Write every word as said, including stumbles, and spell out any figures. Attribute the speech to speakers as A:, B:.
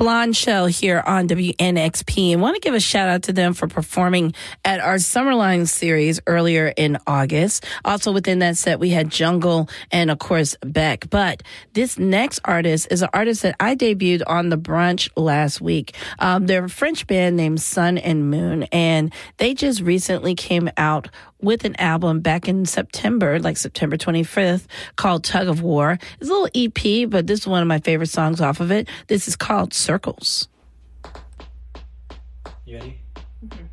A: Blonde Show here on W N X P. And want to give a shout out to them for performing at our Summerline series earlier in August. Also within that set, we had Jungle and, of course, Beck. But this next artist is an artist that I debuted on The Brunch last week. Um, they're a French band named Sun and Moon, and they just recently came out with an album back in September, like September twenty-fifth, called Tug of War. It's a little E P, but this is one of my favorite songs off of it. This is called Circles.
B: You ready? Mm-hmm.